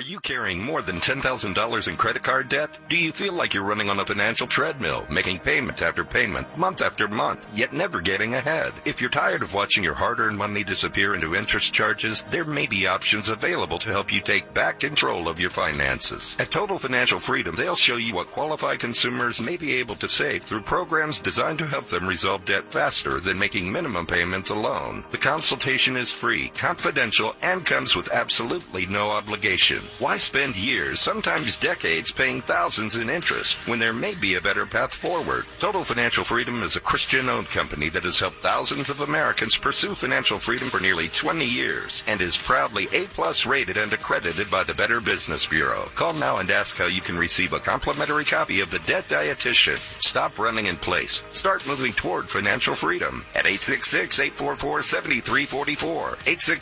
Are you carrying more than $10,000 in credit card debt? Do you feel like you're running on a financial treadmill, making payment after payment, month after month, yet never getting ahead? If you're tired of watching your hard-earned money disappear into interest charges, there may be options available to help you take back control of your finances. At Total Financial Freedom, they'll show you what qualified consumers may be able to save through programs designed to help them resolve debt faster than making minimum payments alone. The consultation is free, confidential, and comes with absolutely no obligation. Why spend years, sometimes decades, paying thousands in interest when there may be a better path forward? Total Financial Freedom is a Christian-owned company that has helped thousands of Americans pursue financial freedom for nearly 20 years and is proudly A+ rated and accredited by the Better Business Bureau. Call now and ask how you can receive a complimentary copy of The Debt Dietitian. Stop running in place. Start moving toward financial freedom at 866-844-7344.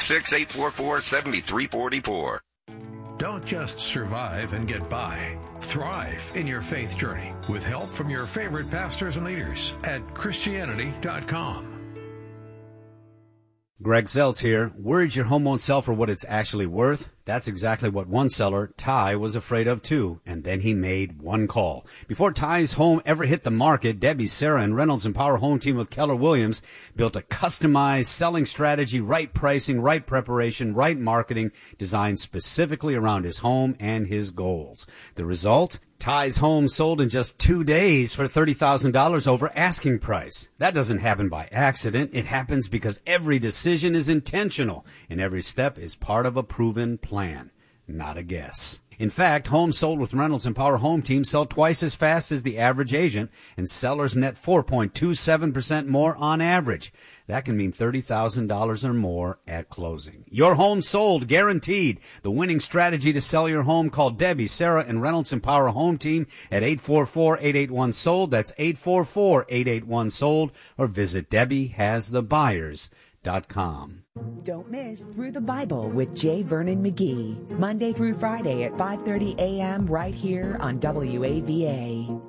866-844-7344. Don't just survive and get by. Thrive in your faith journey with help from your favorite pastors and leaders at Christianity.com. Greg Seltz here. Worried your home won't sell for what it's actually worth? That's exactly what one seller, Ty, was afraid of too. And then he made one call. Before Ty's home ever hit the market, Debbie, Sarah, and Reynolds and Power Home Team with Keller Williams built a customized selling strategy, right pricing, right preparation, right marketing, designed specifically around his home and his goals. The result? Ty's home sold in just 2 days for $30,000 over asking price. That doesn't happen by accident. It happens because every decision is intentional and every step is part of a proven plan, not a guess. In fact, homes sold with Reynolds and Power Home Team sell twice as fast as the average agent, and sellers net 4.27% more on average. That can mean $30,000 or more at closing. Your home sold, guaranteed. The winning strategy to sell your home. Call Debbie, Sarah, and Reynolds and Power Home Team at 844-881-SOLD. That's 844-881-SOLD. Or visit DebbieHasTheBuyers.com. Don't miss Through the Bible with J. Vernon McGee, Monday through Friday at 5:30 a.m. right here on WAVA.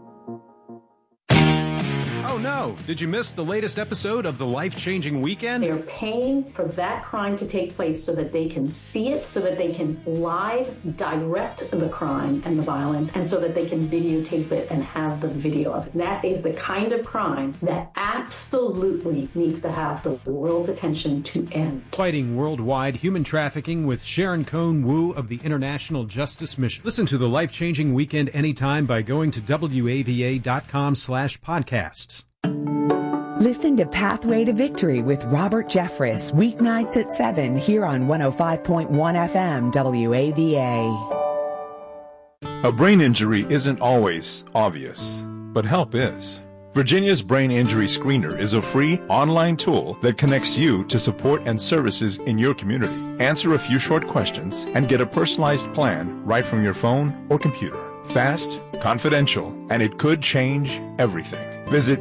Oh no, did you miss the latest episode of The Life-Changing Weekend? They're paying for that crime to take place so that they can see it, so that they can live direct the crime and the violence, and so that they can videotape it and have the video of it. That is the kind of crime that absolutely needs to have the world's attention to end. Fighting worldwide human trafficking with Sharon Cohn-Wu of the International Justice Mission. Listen to The Life-Changing Weekend anytime by going to WAVA.com/podcasts. Listen to Pathway to Victory with Robert Jeffress, weeknights at 7 here on 105.1 FM WAVA. A brain injury isn't always obvious, but help is. Virginia's Brain Injury Screener is a free online tool that connects you to support and services in your community. Answer a few short questions and get a personalized plan right from your phone or computer. Fast, confidential, and it could change everything. Visit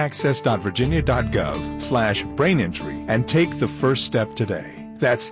easyaccess.virginia.gov/braininjury and take the first step today. That's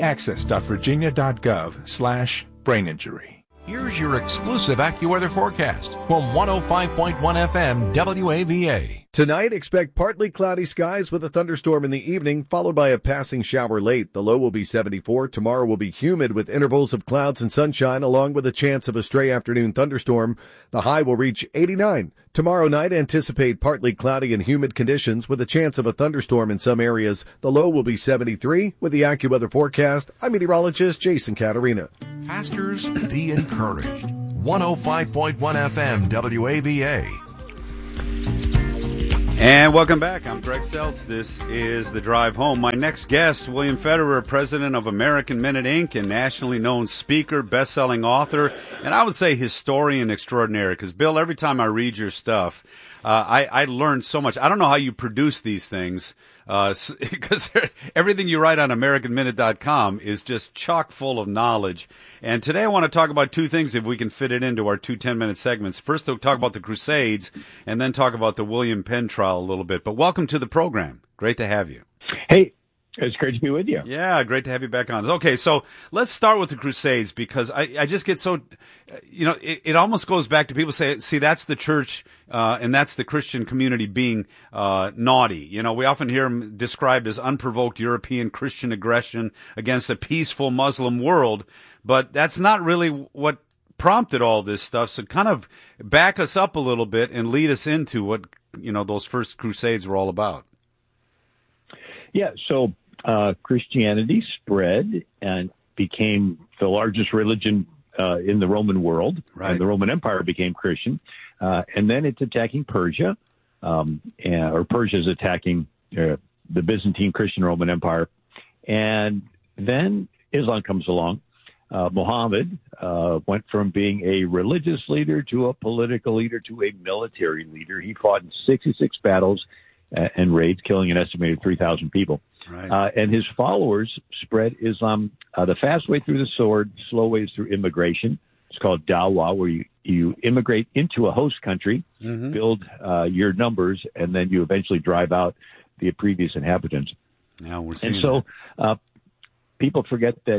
easyaccess.virginia.gov/braininjury. Here's your exclusive AccuWeather forecast from 105.1 FM WAVA. Tonight, expect partly cloudy skies with a thunderstorm in the evening, followed by a passing shower late. The low will be 74. Tomorrow will be humid with intervals of clouds and sunshine, along with a chance of a stray afternoon thunderstorm. The high will reach 89. Tomorrow night, anticipate partly cloudy and humid conditions with a chance of a thunderstorm in some areas. The low will be 73. With the AccuWeather forecast, I'm meteorologist Jason Caterina. Pastors, be encouraged. 105.1 FM WAVA. And welcome back. I'm Greg Seltz. This is The Drive Home. My next guest, William Federer, president of American Minute Inc., and nationally known speaker, best-selling author, and I would say historian extraordinary, because, Bill, every time I read your stuff, I learn so much. I don't know how you produce these things, because everything you write on AmericanMinute.com is just chock full of knowledge. And today I want to talk about two things, if we can fit it into our 2 10-minute segments. First, we'll talk about the Crusades, and then talk about the William Penn trial a little bit. But welcome to the program. Great to have you. Hey, It's great to be with you. Yeah, great to have you back on. Okay, so let's start with the Crusades, because I just get so, it almost goes back to people say, see, that's the church, and that's the Christian community being naughty. We often hear them described as unprovoked European Christian aggression against a peaceful Muslim world, but that's not really what prompted all this stuff. So kind of back us up a little bit and lead us into what, those first Crusades were all about. Yeah, so Christianity spread and became the largest religion in the Roman world, right. And the Roman Empire became Christian. And then it's attacking Persia, or Persia's attacking the Byzantine Christian Roman Empire. And then Islam comes along. Muhammad went from being a religious leader to a political leader to a military leader. He fought in 66 battles and raids, killing an estimated 3,000 people. Right. And his followers spread Islam the fast way through the sword, slow ways through immigration. It's called dawah, where you immigrate into a host country, build your numbers, and then you eventually drive out the previous inhabitants. Now we're seeing people forget that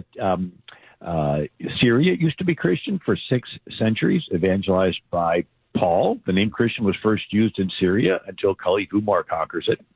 Syria used to be Christian for 6 centuries, evangelized by Paul. The name Christian was first used in Syria until Caliph Umar conquers it.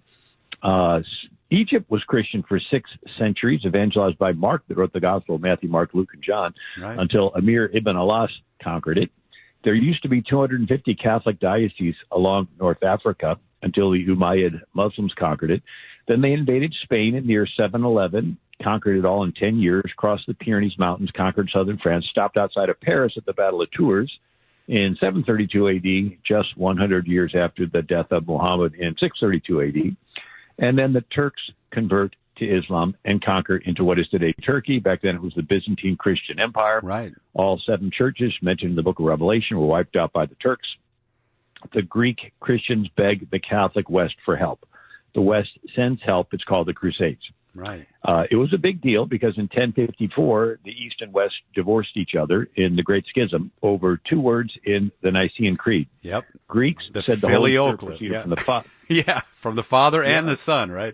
Egypt was Christian for 6 centuries, evangelized by Mark, that wrote the Gospel of Matthew, Mark, Luke, and John, right. Until Amir ibn Alas conquered it. There used to be 250 Catholic dioceses along North Africa until the Umayyad Muslims conquered it. Then they invaded Spain in the year 711, conquered it all in 10 years, crossed the Pyrenees Mountains, conquered southern France, stopped outside of Paris at the Battle of Tours in 732 AD, just 100 years after the death of Muhammad in 632 AD. And then the Turks convert to Islam and conquer into what is today Turkey. Back then it was the Byzantine Christian Empire. Right. All 7 churches mentioned in the book of Revelation were wiped out by the Turks. The Greek Christians beg the Catholic West for help. The West sends help. It's called the Crusades. Right. It was a big deal because in 1054, the East and West divorced each other in the Great Schism over 2 words in the Nicene Creed. Yep. Greeks said the Holy Spirit proceeded from the Father. Yeah, from the Father and the Son, right?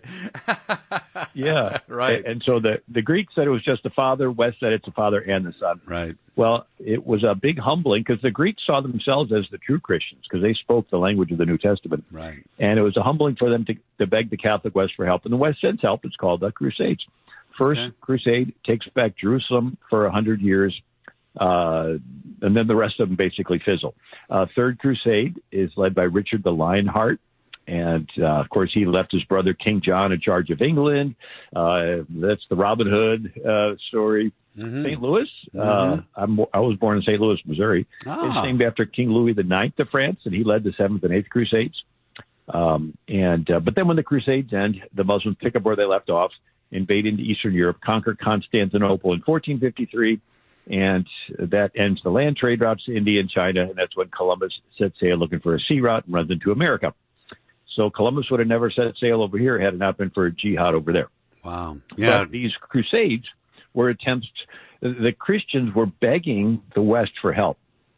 Yeah. Right. And so the Greeks said it was just the Father. West said it's the Father and the Son. Right. Well, it was a big humbling because the Greeks saw themselves as the true Christians because they spoke the language of the New Testament. Right. And it was a humbling for them to beg the Catholic West for help. And the West sends help. It's called the Crusades. First crusade takes back Jerusalem for 100 years, and then the rest of them basically fizzle. Third crusade is led by Richard the Lionheart. And, of course, he left his brother King John in charge of England. That's the Robin Hood story. St. Louis, I was born in St. Louis, Missouri. It's named after King Louis IX of France, and he led the 7th and 8th Crusades. But then when the Crusades end, the Muslims pick up where they left off, invade into Eastern Europe, conquer Constantinople in 1453, and that ends the land trade routes to India and China, and that's when Columbus sets sail looking for a sea route and runs into America. So Columbus would have never set sail over here had it not been for a jihad over there. Wow. Yeah. But these crusades were attempts, the Christians were begging the West for help.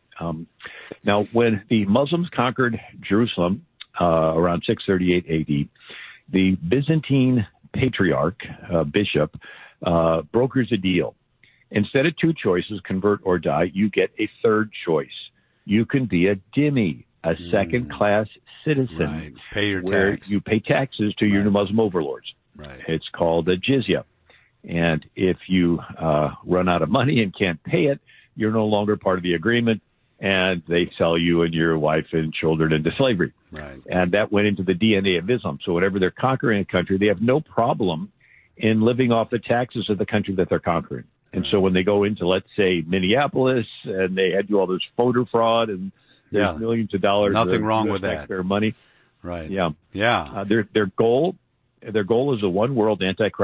Now, when the Muslims conquered Jerusalem around 638 AD, the Byzantine patriarch, bishop, brokers a deal. Instead of 2 choices, convert or die, you get a third choice. You can be a dhimmi, a second-class citizen, right. Pay your where tax. you pay taxes to your Muslim overlords. Right. It's called a jizya. And if you run out of money and can't pay it, you're no longer part of the agreement, and they sell you and your wife and children into slavery. Right. And that went into the DNA of Islam. So whenever they're conquering a country, they have no problem in living off the taxes of the country that they're conquering. And so when they go into, let's say, Minneapolis, and they had to do all this voter fraud and there's millions of dollars, nothing wrong US with that. Taxpayer money. Right. Yeah. Yeah. Their goal is a one world anti-Christ